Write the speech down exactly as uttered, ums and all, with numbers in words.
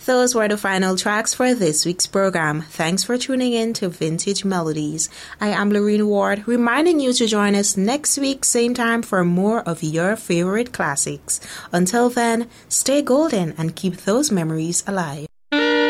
Those were the final tracks for this week's program. Thanks for tuning in to Vintage Melodies. I am Lorene Ward, reminding you to join us next week, same time, for more of your favorite classics. Until then, stay golden and keep those memories alive.